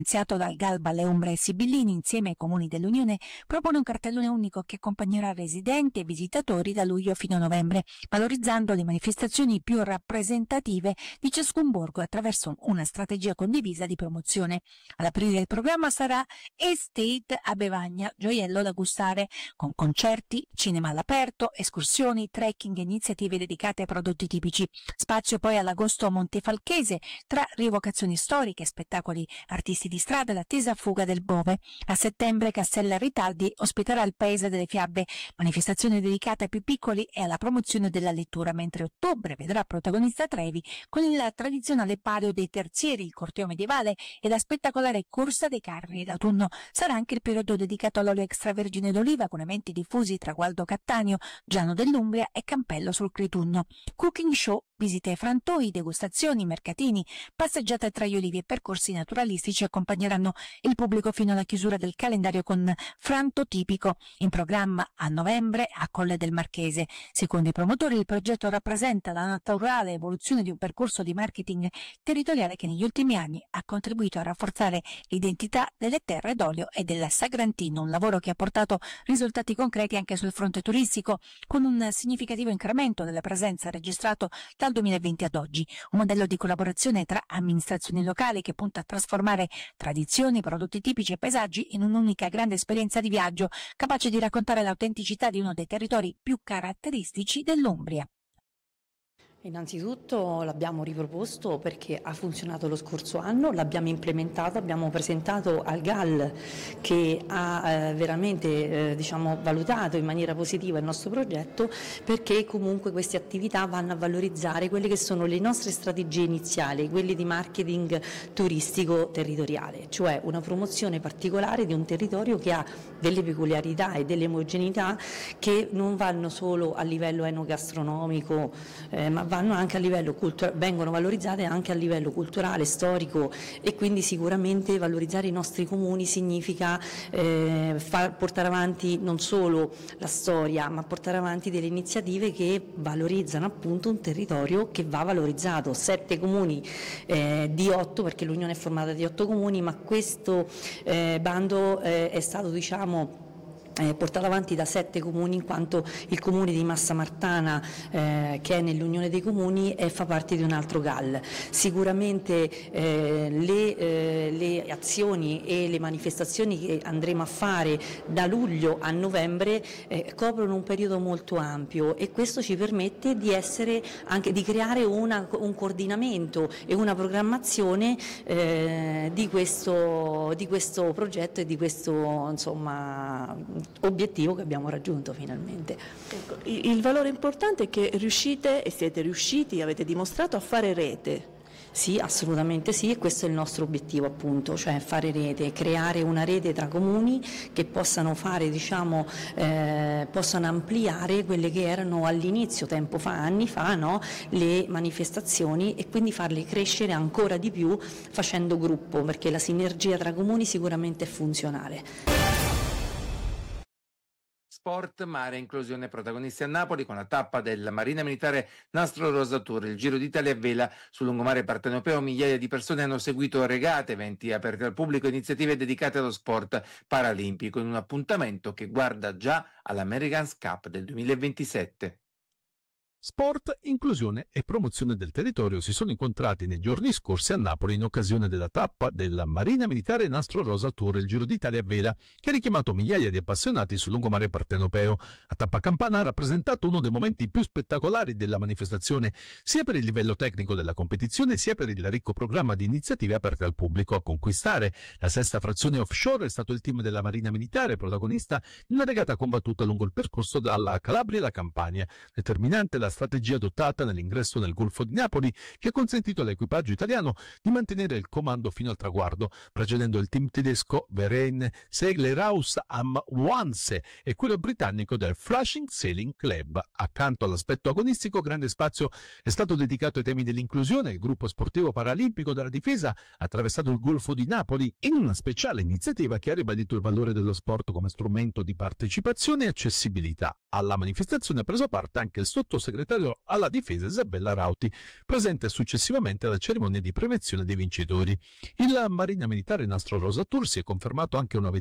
Iniziato dal Galba, Le Ombre e Sibillini, insieme ai comuni dell'Unione, propone un cartellone unico che accompagnerà residenti e visitatori da luglio fino a novembre, valorizzando le manifestazioni più rappresentative di ciascun borgo attraverso una strategia condivisa di promozione. Ad aprire il programma sarà Estate a Bevagna, gioiello da gustare, con concerti, cinema all'aperto, escursioni, trekking e iniziative dedicate ai prodotti tipici. Spazio poi all'agosto a Montefalchese, tra rievocazioni storiche, spettacoli artisti di strada e l'attesa fuga del Bove. A settembre Cassella Ritaldi ospiterà il Paese delle Fiabe, manifestazione dedicata ai più piccoli e alla promozione della lettura, mentre ottobre vedrà protagonista Trevi con il tradizionale Palio dei Terzieri, il corteo medievale e la spettacolare Corsa dei Carri. L'autunno sarà anche il periodo dedicato all'olio extravergine d'oliva, con eventi diffusi tra Gualdo Cattaneo, Giano dell'Umbria e Campello sul Critunno. Cooking show, visite ai frantoi, degustazioni, mercatini, passeggiate tra gli olivi e percorsi naturalistici accompagneranno il pubblico fino alla chiusura del calendario con Franto Tipico, in programma a novembre a Colle del Marchese. Secondo i promotori, il progetto rappresenta la naturale evoluzione di un percorso di marketing territoriale che negli ultimi anni ha contribuito a rafforzare l'identità delle terre d'olio e del Sagrantino, un lavoro che ha portato risultati concreti anche sul fronte turistico, con un significativo incremento della presenza registrato dal 2020 ad oggi, un modello di collaborazione tra amministrazioni locali che punta a trasformare tradizioni, prodotti tipici e paesaggi in un'unica grande esperienza di viaggio, capace di raccontare l'autenticità di uno dei territori più caratteristici dell'Umbria. Innanzitutto l'abbiamo riproposto perché ha funzionato lo scorso anno, l'abbiamo implementato, abbiamo presentato al GAL che ha veramente valutato in maniera positiva il nostro progetto, perché comunque queste attività vanno a valorizzare quelle che sono le nostre strategie iniziali, quelle di marketing turistico territoriale, cioè una promozione particolare di un territorio che ha delle peculiarità e delle omogeneità che non vanno solo a livello enogastronomico, ma vanno anche a livello vengono valorizzate anche a livello culturale, storico, e quindi sicuramente valorizzare i nostri comuni significa portare avanti non solo la storia, ma portare avanti delle iniziative che valorizzano appunto un territorio che va valorizzato. 7 comuni di 8, perché l'Unione è formata di 8 comuni, ma questo bando è stato portato avanti da 7 comuni, in quanto il comune di Massamartana, che è nell'Unione dei Comuni, fa parte di un altro GAL. Sicuramente le azioni e le manifestazioni che andremo a fare da luglio a novembre coprono un periodo molto ampio, e questo ci permette di creare un coordinamento e una programmazione di questo progetto e di questo obiettivo che abbiamo raggiunto finalmente. Ecco, il valore importante è che riuscite, e siete riusciti, avete dimostrato a fare rete. Sì, assolutamente sì, e questo è il nostro obiettivo appunto, cioè fare rete, creare una rete tra comuni che possano possano ampliare quelle che erano all'inizio, anni fa, no? Le manifestazioni, e quindi farle crescere ancora di più facendo gruppo, perché la sinergia tra comuni sicuramente è funzionale. Sport, mare e inclusione protagonisti a Napoli con la tappa della Marina Militare Nastro Rosa Tour, il Giro d'Italia a vela sul lungomare partenopeo. Migliaia di persone hanno seguito regate, eventi aperti al pubblico, iniziative dedicate allo sport paralimpico, in un appuntamento che guarda già all'America's Cup del 2027. Sport, inclusione e promozione del territorio si sono incontrati nei giorni scorsi a Napoli in occasione della tappa della Marina Militare Nastro Rosa Tour, il Giro d'Italia a vela, che ha richiamato migliaia di appassionati sul lungomare partenopeo. La tappa campana ha rappresentato uno dei momenti più spettacolari della manifestazione, sia per il livello tecnico della competizione, sia per il ricco programma di iniziative aperte al pubblico. A conquistare la 6ª frazione offshore è stato il team della Marina Militare, protagonista di una regata combattuta lungo il percorso dalla Calabria alla Campania. Determinante la strategia adottata nell'ingresso nel Golfo di Napoli, che ha consentito all'equipaggio italiano di mantenere il comando fino al traguardo, precedendo il team tedesco Verein Seglerhaus am Wannsee e quello britannico del Flushing Sailing Club. Accanto all'aspetto agonistico, grande spazio è stato dedicato ai temi dell'inclusione. Il gruppo sportivo paralimpico della difesa ha attraversato il Golfo di Napoli in una speciale iniziativa che ha ribadito il valore dello sport come strumento di partecipazione e accessibilità. Alla manifestazione ha preso parte anche il sottosegretario sottosegretario alla difesa Isabella Rauti, presente successivamente alla cerimonia di premiazione dei vincitori. Il Marina Militare Nastro Rosa Tour si è confermato anche una